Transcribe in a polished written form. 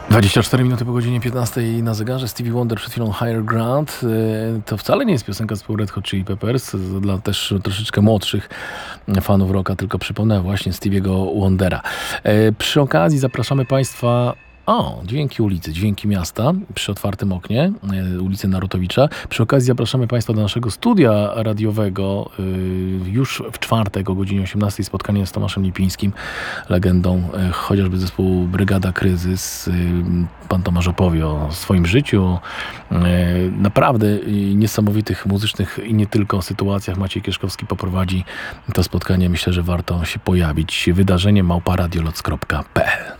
24 minuty po godzinie 15 na zegarze. Stevie Wonder przed chwilą Higher Ground. To wcale nie jest piosenka z Red Hot Chili Peppers. Dla też troszeczkę młodszych fanów rocka, tylko przypomnę właśnie Stevie'ego Wondera. Przy okazji zapraszamy Państwa. Dźwięki ulicy, dźwięki miasta przy otwartym oknie, ulicy Narutowicza. Przy okazji zapraszamy Państwa do naszego studia radiowego już w czwartek o godzinie 18 spotkanie z Tomaszem Lipińskim, legendą chociażby zespołu Brygada Kryzys. Pan Tomasz opowie o swoim życiu, naprawdę niesamowitych muzycznych i nie tylko sytuacjach. Maciej Kieszkowski poprowadzi to spotkanie. Myślę, że warto się pojawić. Wydarzenie @radioloc.pl